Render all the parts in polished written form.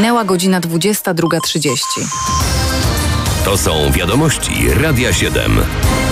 Minęła godzina 22:30. To są wiadomości Radia 7.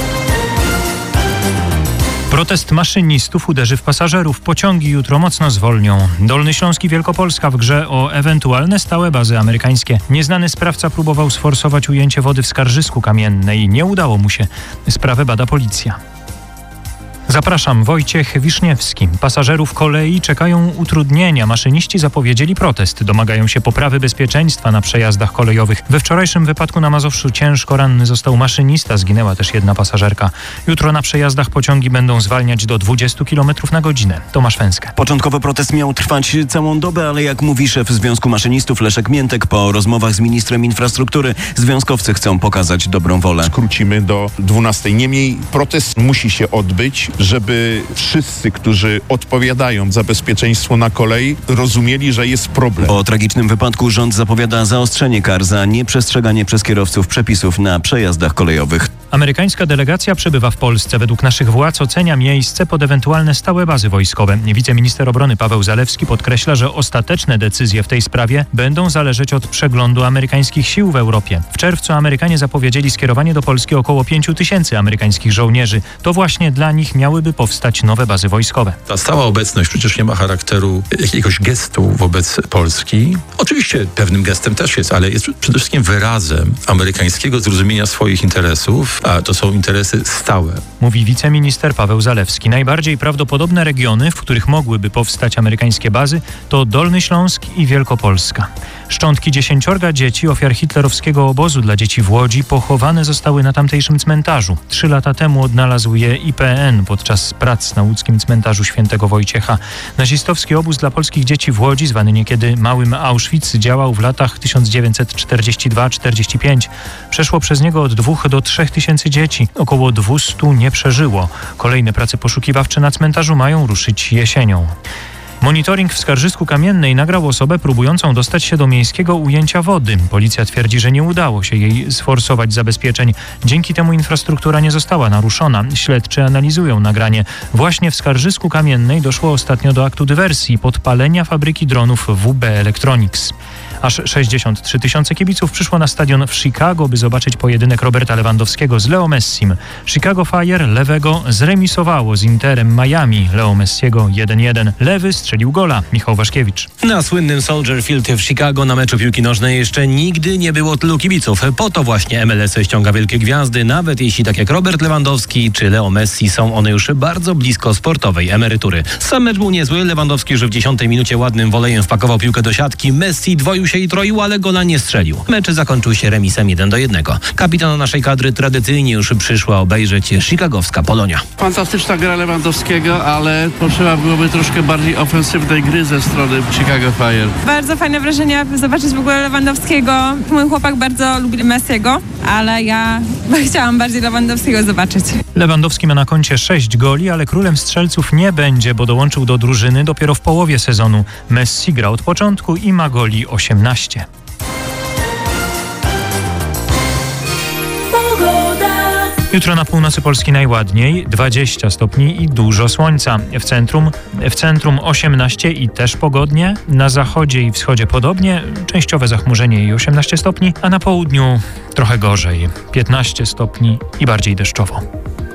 Protest maszynistów uderzy w pasażerów. Pociągi jutro mocno zwolnią. Dolny Śląsk i Wielkopolska w grze o ewentualne stałe bazy amerykańskie. Nieznany sprawca próbował sforsować ujęcie wody w Skarżysku Kamiennej. Nie udało mu się. Sprawę bada policja. Zapraszam, Wojciech Wiszniewski. Pasażerów kolei czekają utrudnienia. Maszyniści zapowiedzieli protest. Domagają się poprawy bezpieczeństwa na przejazdach kolejowych. We wczorajszym wypadku na Mazowszu ciężko ranny został maszynista. Zginęła też jedna pasażerka. Jutro na przejazdach pociągi będą zwalniać do 20 km na godzinę. Tomasz Węskę. Początkowo protest miał trwać całą dobę, ale jak mówi szef Związku Maszynistów Leszek Miętek, po rozmowach z ministrem infrastruktury związkowcy chcą pokazać dobrą wolę. Skrócimy do 12. Niemniej protest musi się odbyć, żeby wszyscy, którzy odpowiadają za bezpieczeństwo na kolei, rozumieli, że jest problem. Po tragicznym wypadku rząd zapowiada zaostrzenie kar za nieprzestrzeganie przez kierowców przepisów na przejazdach kolejowych. Amerykańska delegacja przebywa w Polsce. Według naszych władz ocenia miejsce pod ewentualne stałe bazy wojskowe. Wiceminister obrony Paweł Zalewski podkreśla, że ostateczne decyzje w tej sprawie będą zależeć od przeglądu amerykańskich sił w Europie. W czerwcu Amerykanie zapowiedzieli skierowanie do Polski około 5 000 amerykańskich żołnierzy. To właśnie dla nich miałyby powstać nowe bazy wojskowe. Ta stała obecność przecież nie ma charakteru jakiegoś gestu wobec Polski. Oczywiście pewnym gestem też jest, ale jest przede wszystkim wyrazem amerykańskiego zrozumienia swoich interesów, a to są interesy stałe. Mówi wiceminister Paweł Zalewski. Najbardziej prawdopodobne regiony, w których mogłyby powstać amerykańskie bazy, to Dolny Śląsk i Wielkopolska. Szczątki 10 dzieci, ofiar hitlerowskiego obozu dla dzieci w Łodzi, pochowane zostały na tamtejszym cmentarzu. 3 lata temu odnalazł je IPN podczas prac na łódzkim cmentarzu Świętego Wojciecha. Nazistowski obóz dla polskich dzieci w Łodzi, zwany niekiedy Małym Auschwitz, działał w latach 1942-45. Przeszło przez niego od 2 do 3 tysięcy dzieci. Około 200 nie przeżyło. Kolejne prace poszukiwawcze na cmentarzu mają ruszyć jesienią. Monitoring w Skarżysku Kamiennej nagrał osobę próbującą dostać się do miejskiego ujęcia wody. Policja twierdzi, że nie udało się jej sforsować zabezpieczeń. Dzięki temu infrastruktura nie została naruszona. Śledczy analizują nagranie. Właśnie w Skarżysku Kamiennej doszło ostatnio do aktu dywersji, podpalenia fabryki dronów WB Electronics. Aż 63 000 kibiców przyszło na stadion w Chicago, by zobaczyć pojedynek Roberta Lewandowskiego z Leo Messim. Chicago Fire lewego zremisowało z Interem Miami. Leo Messiego 1-1. Lewy strzelił gola. Michał Waszkiewicz. Na słynnym Soldier Field w Chicago na meczu piłki nożnej jeszcze nigdy nie było tylu kibiców. Po to właśnie MLS ściąga wielkie gwiazdy, nawet jeśli tak jak Robert Lewandowski czy Leo Messi są one już bardzo blisko sportowej emerytury. Sam mecz był niezły. Lewandowski już w 10 minucie ładnym wolejem wpakował piłkę do siatki. Messi dwoił się i troił, ale gola nie strzelił. Mecz zakończył się remisem 1-1. Kapitana naszej kadry tradycyjnie już przyszła obejrzeć chicagowska Polonia. Fantastyczna gra Lewandowskiego, ale potrzeba byłoby troszkę bardziej ofensywnej gry ze strony Chicago Fire. Bardzo fajne wrażenie zobaczyć w ogóle Lewandowskiego. Mój chłopak bardzo lubi Messiego, ale ja chciałam bardziej Lewandowskiego zobaczyć. Lewandowski ma na koncie 6 goli, ale królem strzelców nie będzie, bo dołączył do drużyny dopiero w połowie sezonu. Messi gra od początku i ma goli 18. Jutro na północy Polski najładniej, 20 stopni i dużo słońca. W centrum 18 i też pogodnie, na zachodzie i wschodzie podobnie, częściowe zachmurzenie i 18 stopni, a na południu trochę gorzej, 15 stopni i bardziej deszczowo.